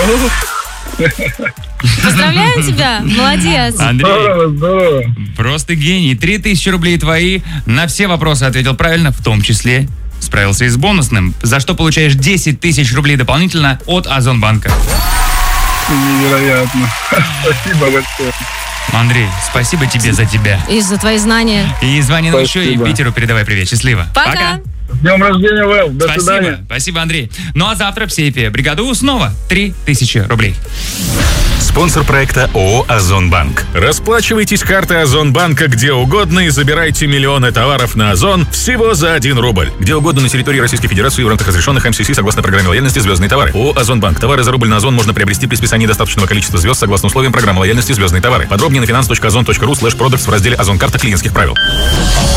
Поздравляем тебя, молодец. Андрей, Здорово. просто гений. 3000 рублей твои. На все вопросы ответил правильно, в том числе справился и с бонусным, за что получаешь 10 тысяч рублей дополнительно от Озонбанка. Невероятно. Спасибо большое. Андрей, спасибо тебе за тебя. И за твои знания. И звони нам еще, и Спасибо. Питеру передавай привет. Счастливо. Пока. С днем рождения, Вэл. До Спасибо. свидания. Спасибо, Андрей. Ну а завтра в сейфе бригады У снова 3000 рублей. Спонсор проекта ООО «Озонбанк». Расплачивайтесь картой Озонбанка где угодно и забирайте миллионы товаров на Озон всего за 1 рубль. Где угодно на территории Российской Федерации в рамках разрешенных МСС согласно программе лояльности «Звездные товары». ООО «Озонбанк». Товары за рубль на Озон можно приобрести при списании достаточного количества звезд согласно условиям программы лояльности «Звездные товары». Подробнее на finance.ozon.ru/products в разделе «Озон. Карта клиентских правил».